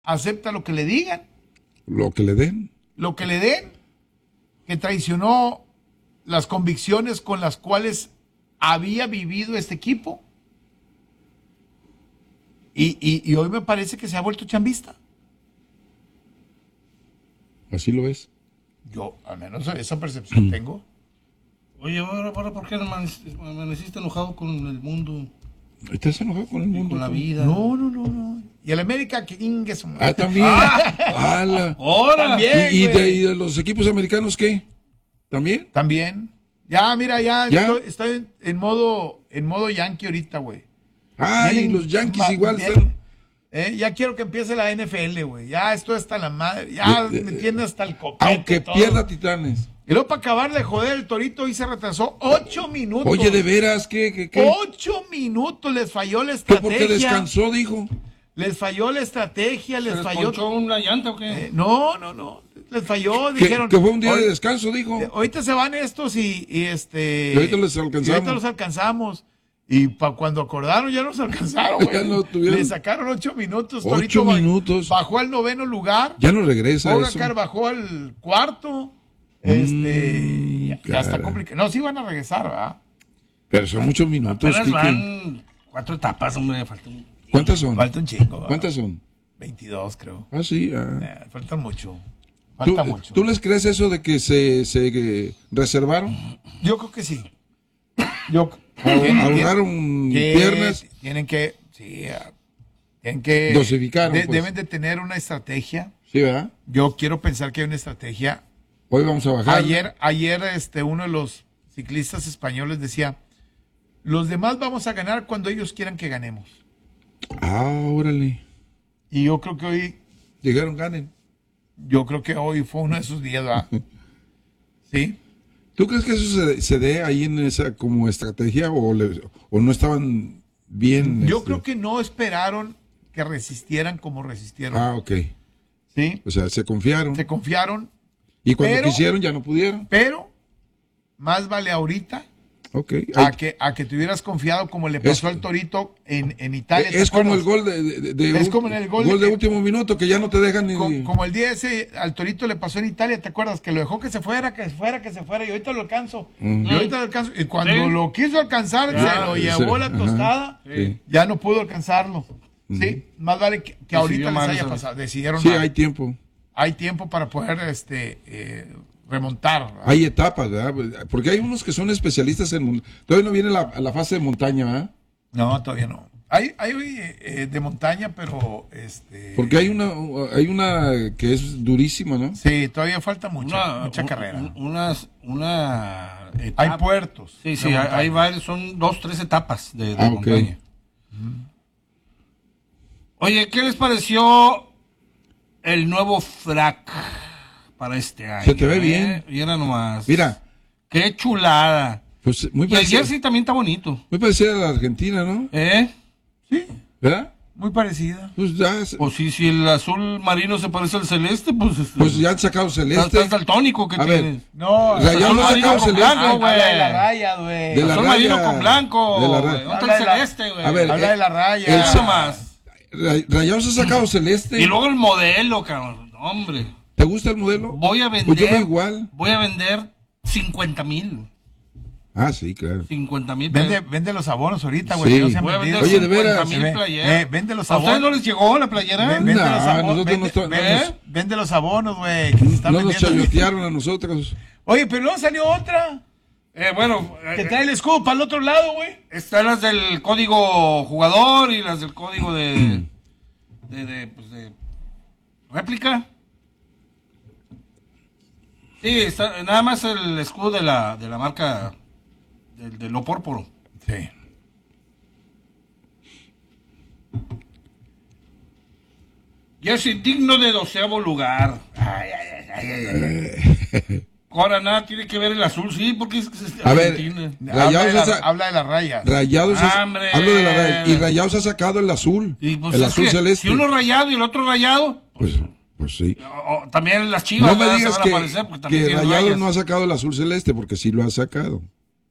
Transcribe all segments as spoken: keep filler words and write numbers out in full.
acepta lo que le digan, Lo que le den. lo que le den, que traicionó las convicciones con las cuales había vivido este equipo. Y, y, y hoy me parece que se ha vuelto chambista. Así lo es. Yo, al menos esa percepción tengo. Oye, ahora, ahora ¿por qué amaneciste, amaneciste enojado con el mundo? ¿Estás enojado con el y mundo? con la tú? vida? No, no, no, no. Y el América, que ingue su madre. Ah, también. Ala. ¡Ahora! También. ¿Y, y güey. de, y de los equipos americanos qué? ¿También? También. Ya, mira, ya, ¿Ya? estoy, estoy en, en modo en modo Yankee ahorita, güey. Ay, Vienen los Yankees ma- igual bien, están. eh, ya quiero que empiece la N F L, güey. Ya estoy hasta la madre. Ya De- de- me tiene hasta el copete. Aunque todo. pierda Titanes. Y luego para acabar de joder, el Torito hoy se retrasó ocho minutos. Oye, de veras, ¿qué? ¿Qué? qué? Ocho minutos les falló la ¿Qué estrategia. porque descansó, dijo? Les falló la estrategia, ¿Se les les falló. ponchó una llanta o qué? Eh, no, no, no. Les falló, Que, dijeron. que fue un día "Hoy- de descanso, dijo. eh, Ahorita se van estos y, y este. Y ahorita los y alcanzamos. ahorita los alcanzamos. Y pa cuando acordaron ya nos alcanzaron, güey. Ya no tuvieron. Le sacaron ocho minutos. Ocho Torito ba- minutos. Bajó al noveno lugar. Ya no regresa eso. Ogacar bajó al cuarto. Este. Mm, ya, ya está cara. complicado. No, sí van a regresar, ¿verdad? Pero son muchos minutos. Apenas Kike. van cuatro etapas, hombre, falta un... ¿Cuántas son? Falta un chingo. ¿verdad? ¿Cuántas son? veintidós, creo. Ah, sí. ah. Eh, faltan mucho. ¿Tú, Falta mucho. ¿Tú les crees eso de que se, se eh, reservaron? Yo creo que sí. Yo Ahor- Ahorraron que piernas. Tienen que, sí, ah, tienen que Dosificaron, de- pues. deben de tener una estrategia. Sí, ¿verdad? Yo quiero pensar que hay una estrategia. Hoy vamos a bajar. Ayer, ayer, este, uno de los ciclistas españoles decía: los demás vamos a ganar cuando ellos quieran que ganemos. Ah, órale. Y yo creo que hoy, Llegaron, ganen. yo creo que hoy fue uno de esos días, ¿verdad? ¿Sí? ¿Tú crees que eso se, se dé ahí en esa como estrategia o, le- o no estaban bien? Yo este? creo que no esperaron que resistieran como resistieron. Ah, ok. ¿Sí? O sea, se confiaron. Se confiaron, y cuando pero- quisieron ya no pudieron. pero más vale ahorita Ok. a Ay, que, a que te hubieras confiado como le pasó Es- al Torito en, en Italia. ¿te es como el acuerdas? gol de, de- de- Es un- como en el gol de, de- último minuto que ya no te dejan ni... Co- Como el día ese al Torito le pasó en Italia, ¿te acuerdas? Que lo dejó que se fuera, que se fuera, que se fuera, y ahorita lo alcanzo. Ujú. Y ahorita lo alcanzo. Y cuando Sí. lo quiso alcanzar, Ya. se lo Sí, llevó sí. la Ajá. tostada, Sí. ya no pudo alcanzarlo. ¿Sí? Más vale que, que ahorita les mal haya esa vez. pasado. Decidieron Sí, mal. hay tiempo. Hay tiempo para poder este, eh, remontar. ¿verdad? Hay etapas, ¿verdad? Porque hay unos que son especialistas en... mon- Todavía no viene la, la fase de montaña, ¿verdad? No, todavía no. Hay, hay eh, de montaña, pero este. Porque hay una hay una que es durísima, ¿no? Sí, todavía falta mucha, Una, mucha un- carrera. un- unas, una Hay etapa. puertos. Sí, de sí, hay, montaña. hay varios, son dos, tres etapas de, de Ah, ok. montaña. Oye, ¿qué les pareció el nuevo frac para este año? Se te ve eh? bien. Mira nomás. Mira, Qué chulada. pues muy Y el parecida, jersey también está bonito. muy parecida a la Argentina, ¿no? ¿Eh? Sí, ¿Verdad? muy parecida. Pues ya, se- Pues sí, si el azul marino se parece al celeste, pues... este, pues ya han sacado está, celeste. está daltónico que A ver, tienes. No, O sea, ya azul lo ha marino sacado con celeste. blanco, güey. habla de la raya, güey. De la Azul raya. marino con blanco. De la güey. raya. ¿Dónde Habla está de la- el celeste, güey? A ver, Habla eh, de la raya. el- Eso más. Ra- Rayados ha sacado celeste. Y luego el modelo, cabrón. Hombre. ¿Te gusta el modelo? Voy a Pues yo vender. veo igual. Voy a vender cincuenta mil. Ah, sí, claro. cincuenta mil. Vende, vende los abonos ahorita, güey. Sí. que no se han Voy a vendido. vender Oye, de veras. cincuenta mil Eh, playeras. eh, vende los ¿A ustedes abonos. no les llegó la playera? Ven- vende, No, los abonos, nosotros vende, no está- no vende- nos- vende los abonos, güey. que se están No nos vendiendo. chayotearon a nosotros. Oye, pero luego salió otra. Eh, bueno, Que eh, trae el escudo para el otro lado, güey. están las del código jugador y las del código de. de, de, pues de réplica. Sí, está, nada más el escudo de la, de la marca del de lo pórporo. Sí. Jersey digno de doceavo lugar. Ay, ay, ay, ay, ay, ay. Ahora nada tiene que ver el azul, sí, porque es, es A ver, Argentina. Habla de, Rayados la, ha sa- habla de la raya. Rayados ha- ¡Hombre! hablo de la raya. Y Rayados ha sacado el azul. Y, pues, el es azul que celeste. Si uno rayado y el otro rayado, Pues, pues sí. o- o también las chivas No me ¿verdad? digas se van que, a aparecer porque también que tienen Rayados rayas. no ha sacado el azul celeste, porque sí lo ha sacado.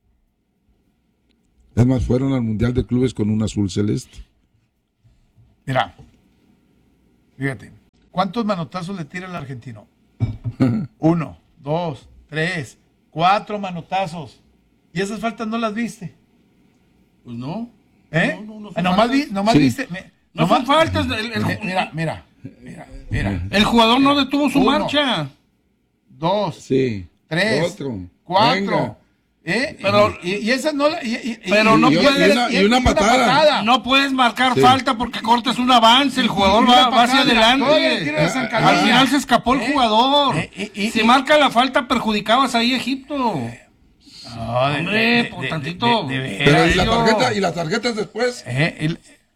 Es más, fueron al Mundial de Clubes con un azul celeste. Mira, fíjate. ¿Cuántos manotazos le tira el argentino? Uno, dos, tres, cuatro manotazos. ¿Y esas faltas no las viste? Pues no. ¿Eh? No, no, no Ah, nomás, vi, nomás Sí. viste. Me, No nomás, son faltas. El, el- Mira, mira, mira, mira. el jugador no detuvo su Uno. marcha. Dos, Sí. tres, Otro. cuatro. Venga. ¿Eh? Pero- y, y esas no la. y- y- Pero y- no y- puede- y- y una- y- y una patada. No puedes marcar Sí. falta porque cortas un avance. El jugador Y va, una va hacia patada, todavía le tira adelante. la zancadilla. Al final se escapó el ¿Eh? jugador. Eh, y- y- si y- marca la falta, perjudicabas ahí a Egipto. No, de- Hombre, de- por de- tantito. de- de veras. Pero ¿y la yo- tarjeta? ¿Y las tarjetas después? Eh, el-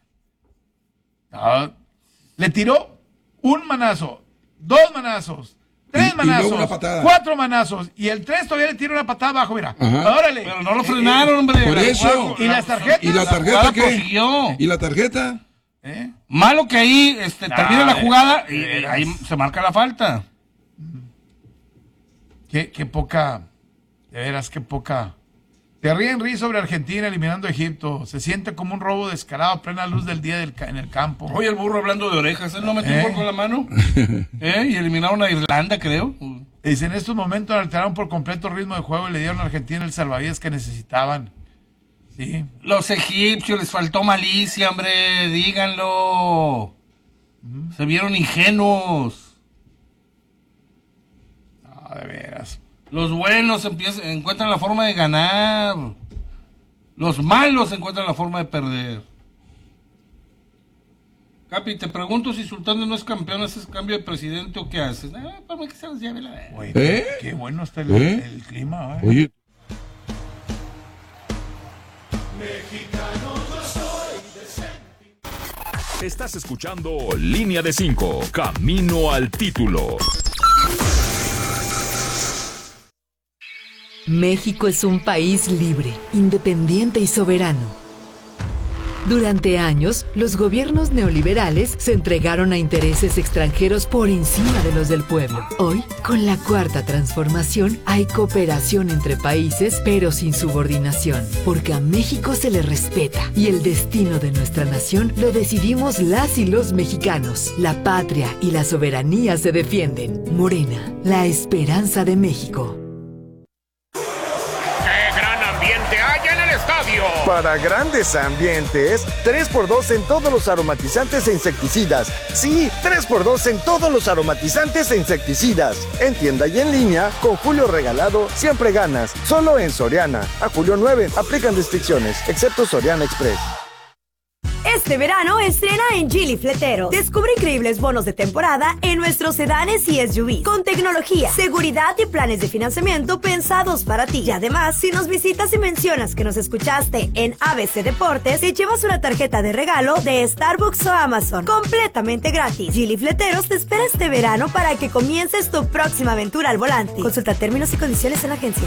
no, le tiró un manazo, dos manazos, tres Y- y manazos, luego una patada. cuatro manazos, y el tres todavía le tira una patada abajo, mira. Ajá. Órale. Pero no lo frenaron, hombre. Por La eso. jugada- ¿Y las tarjetas? ¿Y la La tarjeta jugada qué? prosiguió. ¿Y la tarjeta? ¿Eh? Malo que ahí este, Ah, termina la de- jugada de y veras. ahí se marca la falta. Qué, qué poca, de veras, qué poca. Te ríen rí sobre Argentina eliminando a Egipto. Se siente como un robo descarado a plena luz del día del ca- en el campo. Oye, el burro hablando de orejas, él no metió ¿Eh? un gol con la mano. ¿Eh? Y eliminaron a Irlanda, creo. Dice, en estos momentos alteraron por completo el ritmo de juego y le dieron a Argentina el salvavidas que necesitaban. Sí. Los egipcios les faltó malicia, hombre, díganlo. Se vieron ingenuos. No, de veras. Los buenos empiezan, encuentran la forma de ganar. Los malos encuentran la forma de perder. Capi, te pregunto si Sultán no es campeón, ¿haces cambio de presidente o qué haces? Ah, para mí que se los lleve la verga. Güey, ¿Eh? Qué bueno está el, ¿Eh? el clima. ¿eh? Oye, Estás escuchando Línea de cinco, Camino al título. México es un país libre, independiente y soberano. Durante años, los gobiernos neoliberales se entregaron a intereses extranjeros por encima de los del pueblo. Hoy, con la cuarta transformación, hay cooperación entre países, pero sin subordinación, porque a México se le respeta y el destino de nuestra nación lo decidimos las y los mexicanos. La patria y la soberanía se defienden. Morena, la esperanza de México. ¡Qué gran ambiente hay en el estadio! Para grandes ambientes, tres por dos en todos los aromatizantes e insecticidas. Sí, tres por dos en todos los aromatizantes e insecticidas. En tienda y en línea, con Julio regalado, siempre ganas. Solo en Soriana. A julio nueve, aplican restricciones, excepto Soriana Express. Este verano estrena en Geely Fletero. Descubre increíbles bonos de temporada en nuestros sedanes y S U Vs con tecnología, seguridad y planes de financiamiento pensados para ti. Y además, si nos visitas y mencionas que nos escuchaste en A B C Deportes, te llevas una tarjeta de regalo de Starbucks o Amazon completamente gratis. Geely Fleteros te espera este verano para que comiences tu próxima aventura al volante. Consulta términos y condiciones en la agencia.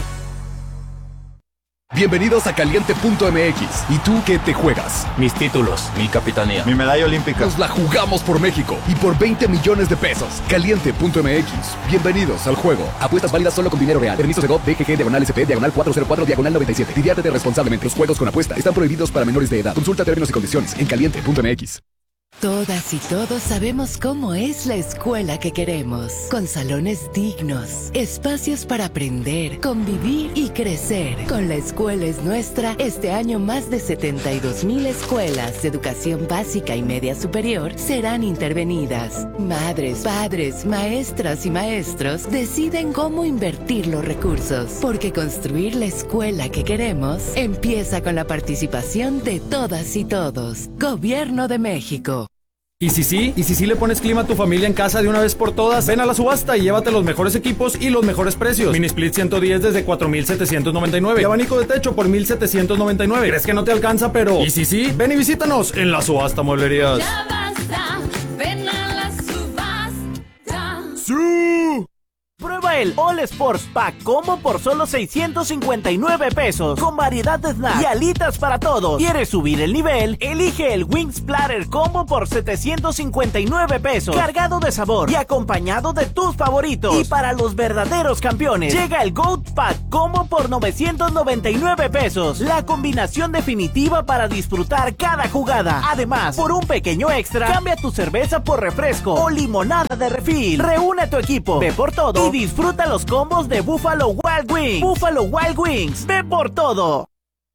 Bienvenidos a Caliente punto M X. ¿Y tú qué te juegas? Mis títulos, mi capitanía. Mi medalla olímpica. Nos la jugamos por México y por veinte millones de pesos. Caliente punto M X. Bienvenidos al juego. Apuestas válidas solo con dinero real. Permisos de G O V, D G G, diagonal S P, diagonal cuatro cero cuatro, diagonal noventa y siete. Diviértete responsablemente. Los juegos con apuesta están prohibidos para menores de edad. Consulta términos y condiciones en Caliente punto M X. Todas y todos sabemos cómo es la escuela que queremos, con salones dignos, espacios para aprender, convivir y crecer. Con La Escuela es Nuestra, este año más de setenta y dos mil escuelas de educación básica y media superior serán intervenidas. Madres, padres, maestras y maestros deciden cómo invertir los recursos, porque construir la escuela que queremos empieza con la participación de todas y todos. Gobierno de México. ¿Y si sí? ¿Y si sí le pones clima a tu familia en casa de una vez por todas? Ven a la subasta y llévate los mejores equipos y los mejores precios. Mini Split ciento diez desde cuatro mil setecientos noventa y nueve y abanico de techo por mil setecientos noventa y nueve. ¿Crees que no te alcanza? Pero ¿y si sí? Ven y visítanos en la subasta Mueblerías. Ya basta, ven a la subasta. ¡Sí! Prueba el All Sports Pack Combo por solo seiscientos cincuenta y nueve pesos, con variedad de snacks y alitas para todos. ¿Quieres subir el nivel? Elige el Wings Platter Combo por setecientos cincuenta y nueve pesos, cargado de sabor y acompañado de tus favoritos. Y para los verdaderos campeones, llega el Goat Pack combo por novecientos noventa y nueve pesos. La combinación definitiva para disfrutar cada jugada. Además, por un pequeño extra, cambia tu cerveza por refresco o limonada de refil. Reúne a tu equipo, ve por todo y disfruta los combos de Buffalo Wild Wings. Buffalo Wild Wings, ve por todo.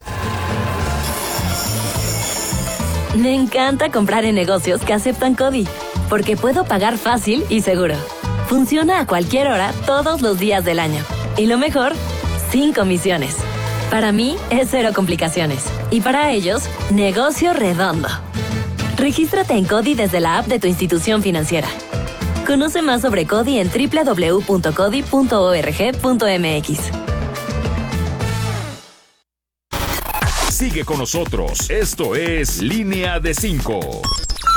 Me encanta comprar en negocios que aceptan CODI, porque puedo pagar fácil y seguro. Funciona a cualquier hora, todos los días del año. Y lo mejor, sin comisiones. Para mí, es cero complicaciones. Y para ellos, negocio redondo. Regístrate en CODI desde la app de tu institución financiera. Conoce más sobre CODI en doble u doble u doble u punto codi punto org punto m x. Sigue con nosotros. Esto es Línea de cinco.